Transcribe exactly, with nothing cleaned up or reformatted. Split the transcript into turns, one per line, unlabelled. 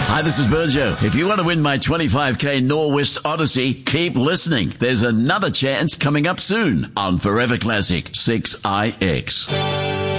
Hi, this is Burjo. If you want to win my twenty-five K Norwest Odyssey, keep listening. There's another chance coming up soon on Forever Classic six I X.